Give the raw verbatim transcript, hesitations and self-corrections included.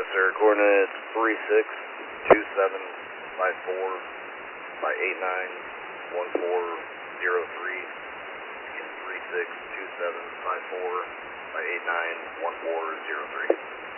Yes, sir. Coordinates three six two seven five four by eight nine one four zero three. Again, three six two seven five four by eight nine one four zero three.